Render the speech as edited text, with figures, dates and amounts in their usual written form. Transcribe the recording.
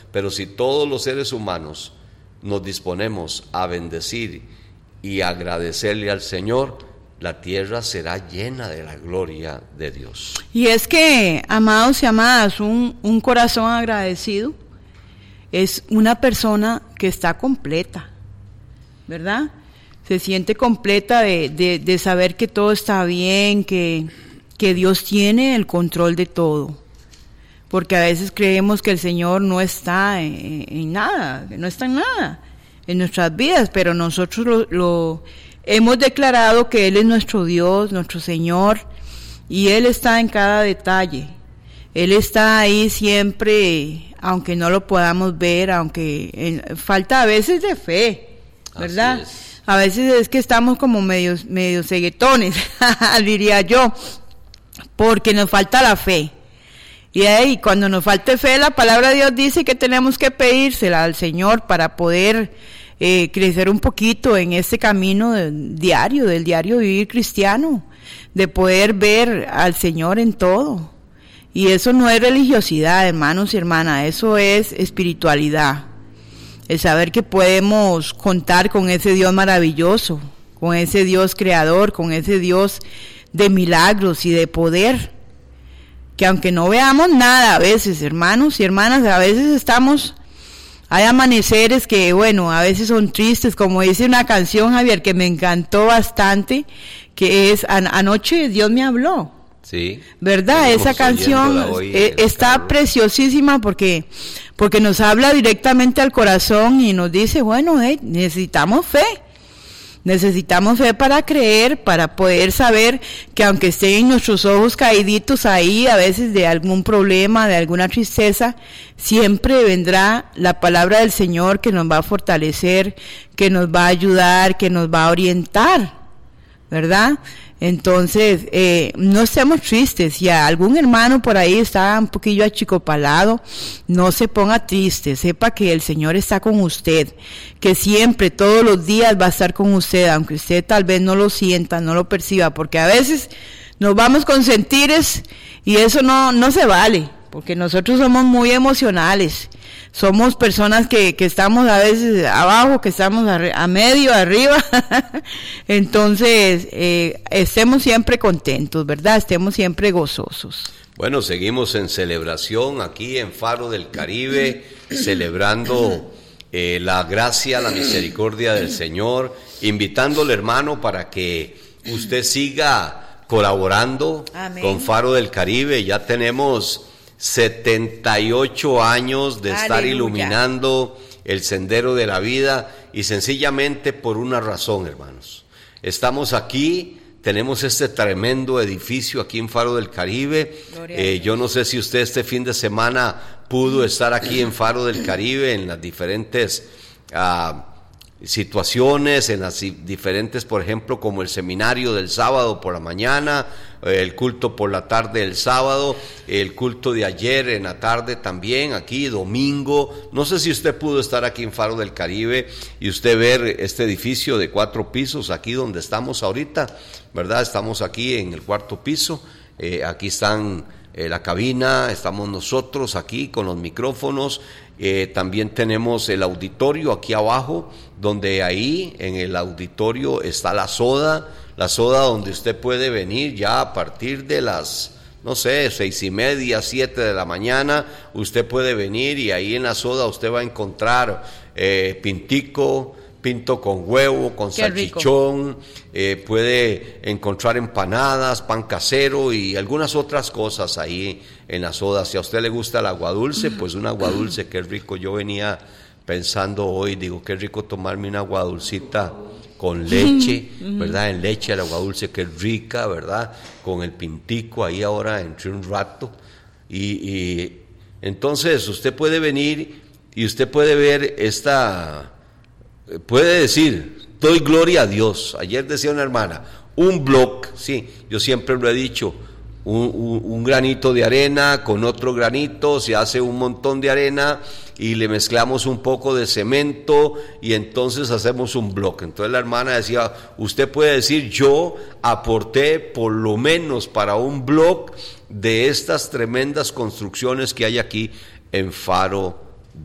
Pero si todos los seres humanos nos disponemos a bendecir y agradecerle al Señor, la tierra será llena de la gloria de Dios. Y es que, amados y amadas, un corazón agradecido es una persona que está completa, ¿verdad? Se siente completa de saber que todo está bien, que Dios tiene el control de todo. Porque a veces creemos que el Señor no está en nada, que no está en nada en nuestras vidas, pero nosotros lo hemos declarado que Él es nuestro Dios, nuestro Señor, y Él está en cada detalle. Él está ahí siempre, aunque no lo podamos ver, aunque falta a veces de fe, ¿verdad? A veces es que estamos como medio ceguetones, diría yo, porque nos falta la fe. Y ahí, cuando nos falte fe, la palabra de Dios dice que tenemos que pedírsela al Señor para poder crecer un poquito en este camino del diario vivir cristiano, de poder ver al Señor en todo. Y eso no es religiosidad, hermanos y hermanas, eso es espiritualidad. El saber que podemos contar con ese Dios maravilloso, con ese Dios creador, con ese Dios de milagros y de poder. Que aunque no veamos nada a veces, hermanos y hermanas, a veces hay amaneceres que, bueno, a veces son tristes, como dice una canción, Javier, que me encantó bastante, que es Anoche Dios me habló. Sí. ¿Verdad? Esa canción está preciosísima porque nos habla directamente al corazón y nos dice, bueno, necesitamos fe. Necesitamos fe para creer, para poder saber que aunque estén nuestros ojos caíditos ahí, a veces de algún problema, de alguna tristeza, siempre vendrá la palabra del Señor que nos va a fortalecer, que nos va a ayudar, que nos va a orientar, ¿verdad? Entonces, no estemos tristes. Si algún hermano por ahí está un poquillo achicopalado, no se ponga triste, sepa que el Señor está con usted, que siempre, todos los días va a estar con usted, aunque usted tal vez no lo sienta, no lo perciba, porque a veces nos vamos con sentires y eso no se vale, porque nosotros somos muy emocionales. Somos personas que estamos a veces abajo, que estamos a medio, arriba. Entonces, estemos siempre contentos, ¿verdad? Estemos siempre gozosos. Bueno, seguimos en celebración aquí en Faro del Caribe, celebrando la gracia, la misericordia del Señor, invitándole, hermano, para que usted siga colaborando. Amén. Con Faro del Caribe. Ya tenemos 78 años de estar iluminando el sendero de la vida, y sencillamente por una razón, hermanos. Estamos aquí, tenemos este tremendo edificio aquí en Faro del Caribe. Yo no sé si usted este fin de semana pudo estar aquí en Faro del Caribe en las diferentes situaciones, en las diferentes, por ejemplo, como el seminario del sábado por la mañana, el culto por la tarde del sábado, el culto de ayer en la tarde también, aquí domingo. No sé si usted pudo estar aquí en Faro del Caribe y usted ver este edificio de 4 pisos aquí donde estamos ahorita, ¿verdad? Estamos aquí en el 4º piso, aquí están la cabina, estamos nosotros aquí con los micrófonos. También tenemos el auditorio aquí abajo, donde ahí en el auditorio está la soda donde usted puede venir ya a partir de las, 6:30, 7 de la mañana, usted puede venir y ahí en la soda usted va a encontrar pinto con huevo, con salchichón, puede encontrar empanadas, pan casero y algunas otras cosas ahí en la soda. Si a usted le gusta el agua dulce, pues un agua dulce, qué rico. Yo venía pensando hoy, digo, qué rico tomarme una agua dulcita con leche, ¿verdad? En leche el agua dulce, que es rica, ¿verdad? Con el pintico ahí ahora entre un rato. Y entonces usted puede venir y usted puede ver puede decir, doy gloria a Dios. Ayer decía una hermana, un bloque, sí, yo siempre lo he dicho, un granito de arena con otro granito, se hace un montón de arena y le mezclamos un poco de cemento y entonces hacemos un bloque. Entonces la hermana decía, usted puede decir, yo aporté por lo menos para un bloque de estas tremendas construcciones que hay aquí en Faro